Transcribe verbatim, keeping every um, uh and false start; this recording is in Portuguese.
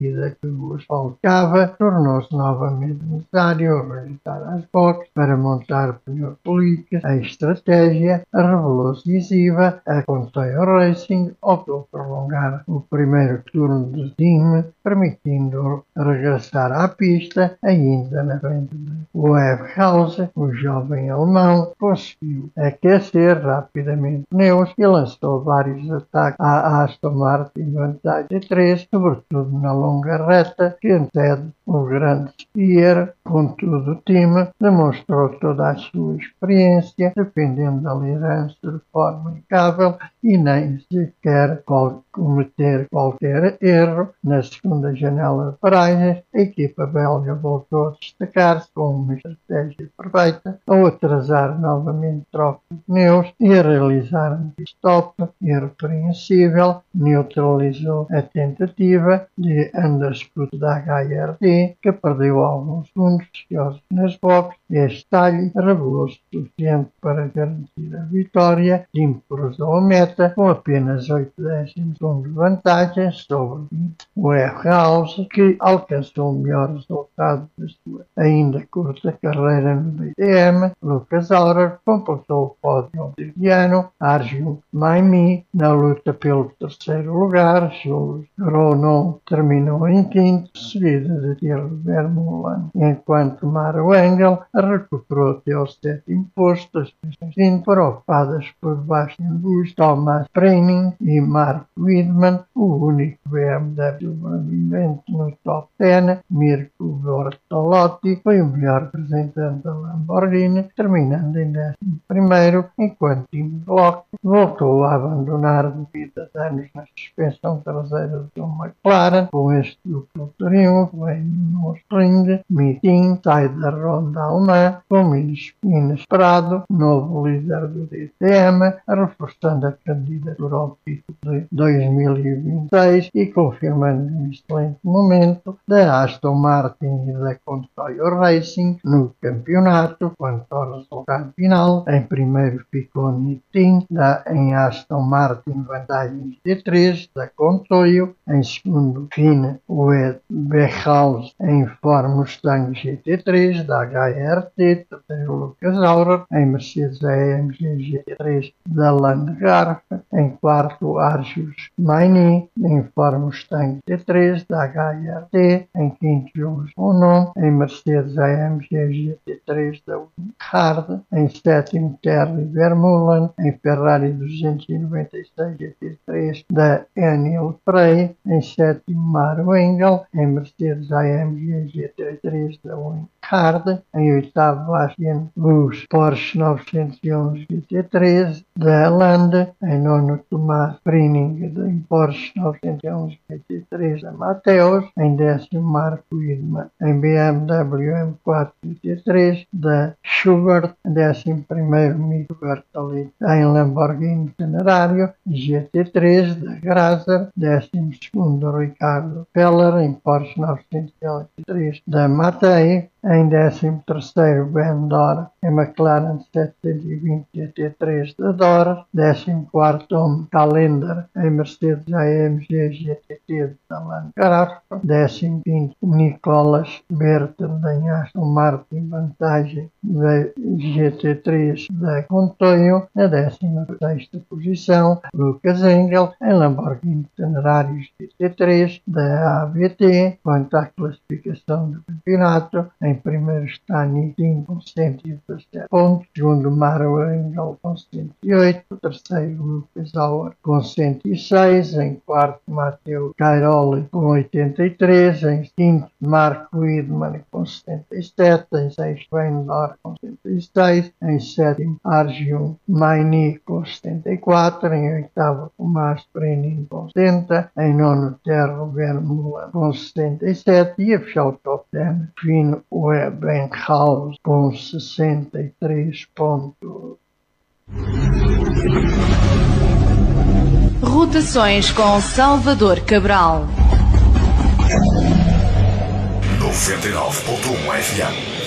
medida que o asfaltava, tornou-se novamente necessário organizar as boxes para montar pneus políticos. A estratégia revelou-se decisiva. A Conceio Racing optou por prolongar o primeiro turno do time, permitindo regressar à pista ainda na frente de Webhouse. O jovem alemão conseguiu aquecer rapidamente pneus e lançou vários ataques à Aston Martin vantagem de três, sobretudo na longa reta que antecede o grande Spier. Contudo, o time demonstrou toda a sua experiência, defendendo a liderança de forma impecável e nem sequer cometer qualquer erro. Na segunda janela de paragens, a equipa belga voltou a destacar-se com uma estratégia perfeita ao atrasar novamente troca de pneus e a realizar um stop irrepreensível. Neutralizou a tentativa de undercut da H R T, que perdeu alguns segundos preciosos nas boxes. Este talhe revelou-se suficiente para garantir a vitória. O time cruzou a meta com apenas oito décimos de vantagem sobre o Webhouse, que alcançou o melhor resultado da sua ainda curta carreira no D T M. Lucas Aurer completou o pódio deste ano. Arjun Maimi na luta pelo terceiro lugar. Jules Grounon terminou em quinto, seguida de Thierry Vermeulen, enquanto Maro Engel recuperou até ao sétimo posto. As posições foram ocupadas por Bastian Busch, Thomas Preining e Mark Widman, o único B M W sobrevivente no top dez. Mirko Bortolotti foi o melhor representante da Lamborghini, terminando em décimo primeiro, enquanto Tim Glock voltou a abandonar devido a danos na suspensão traseira do McLaren. Com este duplo triunfo em Nürburgring, Meeting sai da ronda alemã como inesperado novo líder do D T M, reforçando a candidatura ao título de dois mil e vinte e seis e confirmando um excelente momento da Aston Martin e da Conceio Racing no campeonato. Quanto ao resultado final, em primeiro ficou Meeting da em Aston Martin vantagens de três da Conceio, em segundo Finn Webhouse em Ford Mustang G T três da H R T, terceiro Lucas Aurer em Mercedes A M G G T três da Landgraf, em quarto Arjus Maini em Ford Mustang G T três da H R T, em quinto Jules Grounon em Mercedes A M G G T três da Winhard, em sétimo Thierry Vermeulen em Ferrari duzentos e noventa e seis G T três da Enel Frey, em sétimo Maro Engel em Mercedes A M G G T três da Winhard, em oitavo Bastian Busch Porsche novecentos e onze G T três da Lande, em nono Thomas Preining em Porsche novecentos e onze G T três da Mateus, em décimo Mark Widman em B M W M quatro G T três da Schubert, décimo primeiro Mico Bertolini em Lamborghini Tenerario G T três da Grazer, décimo segundo Ricardo Feller em Porsche novecentos e onze G T três da Matei, em décimo terceiro Ben Dor em McLaren setecentos e vinte G T três da Dor, décimo quarto Tom Callender em Mercedes A M G G T T da Landgraf, décimo quinto Nicolas Bertel em Aston Martin vantagem da G T três da Conceio, na décima sexta posição Lucas Engel em Lamborghini Tenerario G T três da A B T. Quanto à classificação do campeonato, em primeiro está Meeting com cento e dezassete pontos, segundo Maro Engel com cento e oito, terceiro Lucas Aurer com cento e seis, em quarto Matteo Cairoli com oitenta e três, em quinto Mark Widman com setenta e sete, em sexto Ben Dor com setenta e seis, em sétimo Arjun Maini com setenta e quatro, em oitavo Thomas Preining com setenta, em nono Thierry Vermeulen com setenta e sete e a fechar o top dez Finn Webhouse com sessenta e três pontos. Rotações com Salvador Cabral. noventa e nove ponto um F M